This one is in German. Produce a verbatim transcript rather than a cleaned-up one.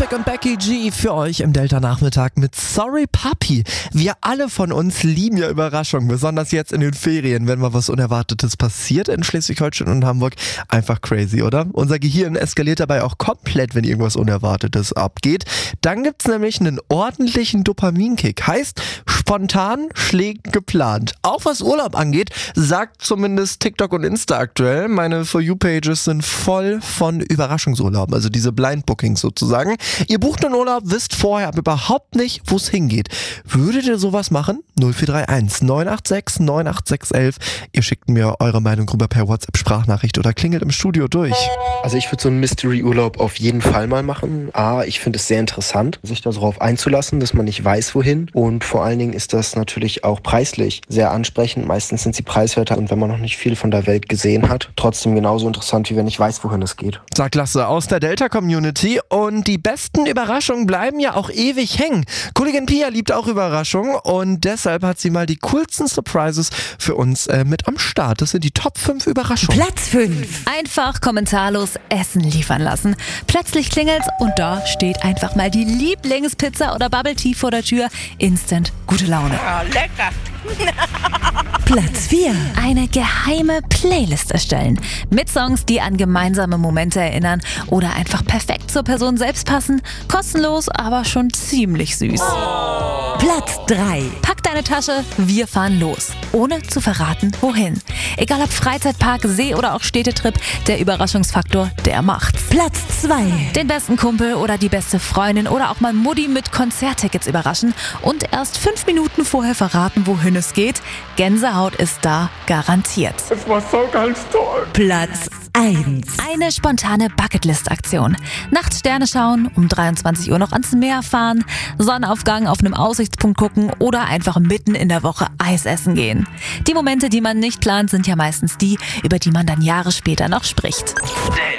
Music und Becky G für euch im Delta-Nachmittag mit Sorry Papi. Wir alle von uns lieben ja Überraschungen, besonders jetzt in den Ferien, wenn mal was Unerwartetes passiert in Schleswig-Holstein und Hamburg. Einfach crazy, oder? Unser Gehirn eskaliert dabei auch komplett, wenn irgendwas Unerwartetes abgeht. Dann gibt's nämlich einen ordentlichen Dopaminkick. Heißt, spontan schlägt geplant. Auch was Urlaub angeht, sagt zumindest TikTok und Insta aktuell. Meine For You-Pages sind voll von Überraschungsurlauben, also diese Blind Bookings sozusagen. Ihr bucht einen Urlaub, wisst vorher aber überhaupt nicht, wo es hingeht. Würdet ihr sowas machen? null vier drei eins neun acht sechs neun acht sechs eins eins. Ihr schickt mir eure Meinung rüber per WhatsApp-Sprachnachricht oder klingelt im Studio durch. Also ich würde so einen Mystery-Urlaub auf jeden Fall mal machen. A, ich finde es sehr interessant, sich darauf einzulassen, dass man nicht weiß, wohin. Und vor allen Dingen ist das natürlich auch preislich sehr ansprechend. Meistens sind sie preiswerter und wenn man noch nicht viel von der Welt gesehen hat, trotzdem genauso interessant, wie wenn ich weiß, wohin es geht. Sag Lasse aus der Delta-Community. Und die besten Überraschungen bleiben ja auch ewig hängen. Kollegin Pia liebt auch Überraschungen und deshalb hat sie mal die coolsten Surprises für uns äh, mit am Start. Das sind die Top fünf Überraschungen. Platz fünf. Einfach kommentarlos Essen liefern lassen. Plötzlich klingelt's und da steht einfach mal die Lieblingspizza oder Bubble Tea vor der Tür. Instant gute Laune. Oh, lecker. Platz vier. Eine geheime Playlist erstellen. Mit Songs, die an gemeinsame Momente erinnern oder einfach perfekt zur Person selbst passen. Kostenlos, aber schon ziemlich süß. Oh. Platz drei. Pack deine Tasche, wir fahren los. Ohne zu verraten, wohin. Egal ob Freizeitpark, See oder auch Städtetrip, der Überraschungsfaktor, der macht's. Platz zwei. Den besten Kumpel oder die beste Freundin oder auch mal Mutti mit Konzerttickets überraschen und erst fünf Minuten vorher verraten, wohin es geht. Gänsehaut ist da garantiert. Das war so ganz toll. Platz eins. Eine spontane Bucketlist-Aktion. Nachts Sterne schauen, um dreiundzwanzig Uhr noch ans Meer fahren, Sonnenaufgang auf einem Aussichtspunkt gucken oder einfach mitten in der Woche Eis essen gehen. Die Momente, die man nicht plant, sind ja meistens die, über die man dann Jahre später noch spricht.